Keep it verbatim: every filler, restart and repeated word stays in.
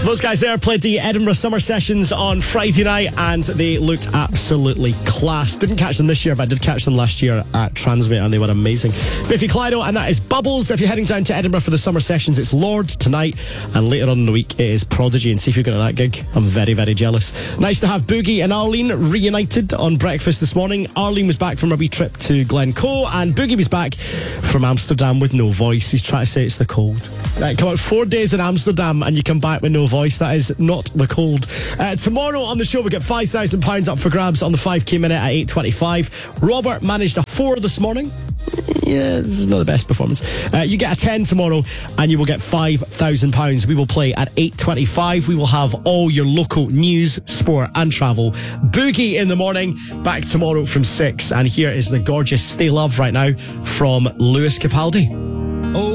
Those guys there played the Edinburgh Summer Sessions on Friday night and they looked absolutely class. Didn't catch them this year, but I did catch them last year at Transmit and they were amazing. Biffy Clydo, and that is Bubbles. If you're heading down to Edinburgh for the Summer Sessions, it's Lord tonight, and later on in the week it is Prodigy, and see if you're going to that gig. I'm very, very jealous. Nice to have Boogie and Arlene reunited on breakfast this morning. Arlene was back from a wee trip to Glencoe, and Boogie was back from Amsterdam with no voice. He's trying to say it's the cold. Right, come on, four days in Amsterdam and you come back with no voice. That is not the cold. Uh, tomorrow on the show we get five thousand pounds up for grabs on the five K minute at eight twenty-five. Robert managed a four this morning. Yeah, this is not the best performance. Uh, you get a ten tomorrow and you will get five thousand pounds. We will play at eight twenty-five. We will have all your local news, sport and travel. Boogie in the morning, back tomorrow from six. And here is the gorgeous Stay Love right now from Lewis Capaldi. Oh.